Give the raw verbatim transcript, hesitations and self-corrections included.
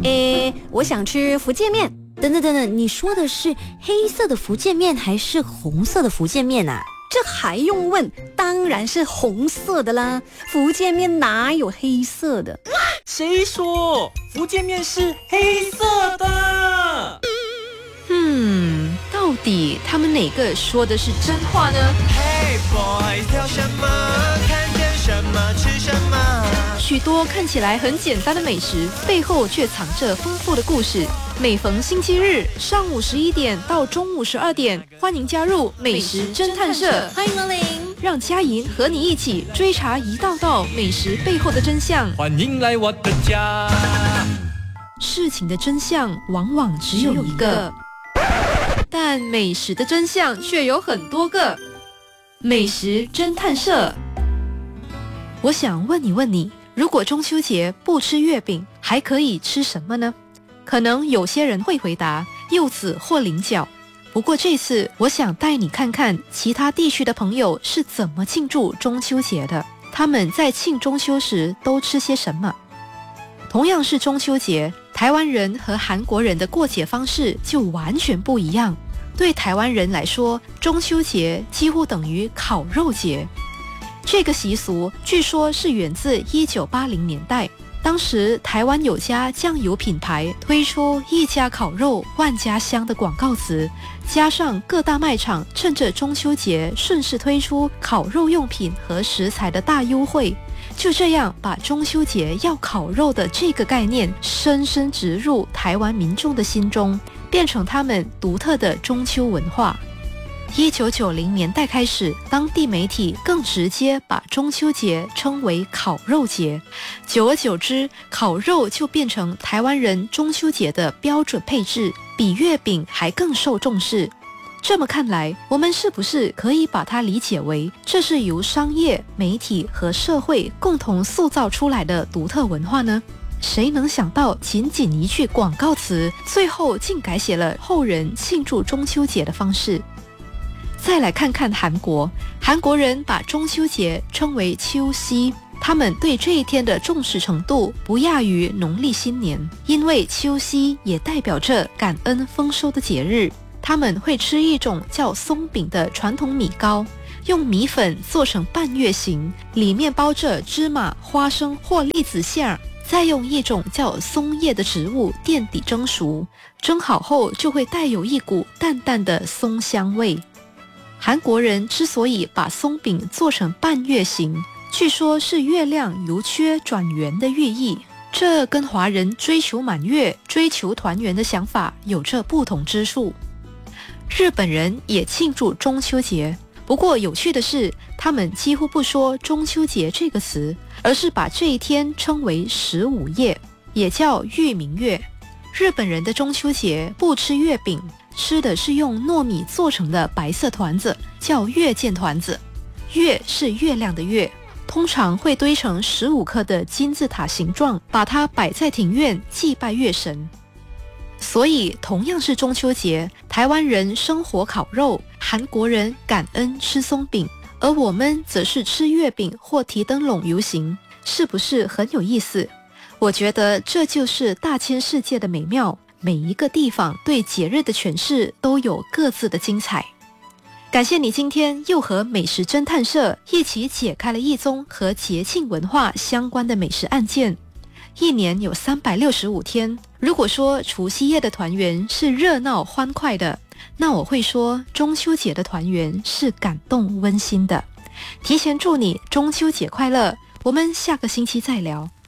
诶，我想吃福建面。 等等等等，你说的是黑色的福建面还是红色的福建面啊？ 这还用问？当然是红色的啦，福建面哪有黑色的？ 谁说福建面是黑色的？ 嗯，到底他们哪个说的是真话呢？ Hey boys， 挑什么？看见什么吃什么？ 许多看起来很简单的美食，背后却藏着丰富的故事。每逢星期日上午十一点到中午十二点，欢迎加入美食侦探社， 欢迎光临， 让佳莹和你一起追查一道道美食背后的真相。 欢迎来我的家。 事情的真相往往只有一个，但美食的真相却有很多个。美食侦探社，我想问你问你，如果中秋节不吃月饼，还可以吃什么呢？可能有些人会回答柚子或菱角。不过这次我想带你看看其他地区的朋友是怎么庆祝中秋节的，他们在庆中秋时都吃些什么。同样是中秋节，台湾人和韩国人的过节方式就完全不一样。对台湾人来说，中秋节几乎等于烤肉节。这个习俗据说是源自一九八零年代，当时台湾有家酱油品牌推出一家烤肉万家香的广告词，加上各大卖场趁着中秋节顺势推出烤肉用品和食材的大优惠，就这样把中秋节要烤肉的这个概念深深植入台湾民众的心中，变成他们独特的中秋文化。一九九零年代开始，当地媒体更直接把中秋节称为烤肉节，久而久之，烤肉就变成台湾人中秋节的标准配置，比月饼还更受重视。这么看来，我们是不是可以把它理解为，这是由商业、媒体和社会共同塑造出来的独特文化呢？谁能想到，仅仅一句广告词，最后竟改写了后人庆祝中秋节的方式。再来看看韩国，韩国人把中秋节称为秋夕，他们对这一天的重视程度不亚于农历新年，因为秋夕也代表着感恩丰收的节日。他们会吃一种叫松饼的传统米糕，用米粉做成半月形，里面包着芝麻、花生或栗子馅儿，再用一种叫松叶的植物垫底蒸熟，蒸好后就会带有一股淡淡的松香味。韩国人之所以把松饼做成半月形，据说是月亮由缺转圆的寓意，这跟华人追求满月、追求团圆的想法有着不同之处。日本人也庆祝中秋节，不过有趣的是，他们几乎不说中秋节这个词，而是把这一天称为十五夜，也叫月明月。日本人的中秋节不吃月饼，吃的是用糯米做成的白色团子，叫月见团子。月是月亮的月，通常会堆成十五颗的金字塔形状，把它摆在庭院祭拜月神。所以同样是中秋节，台湾人生火烤肉，韩国人感恩吃松饼，而我们则是吃月饼或提灯笼游行，是不是很有意思？我觉得这就是大千世界的美妙，每一个地方对节日的诠释都有各自的精彩。感谢你今天又和美食侦探社一起解开了一宗和节庆文化相关的美食案件。一年有三百六十五天，如果说除夕夜的团圆是热闹欢快的，那我会说中秋节的团圆是感动温馨的。提前祝你中秋节快乐，我们下个星期再聊。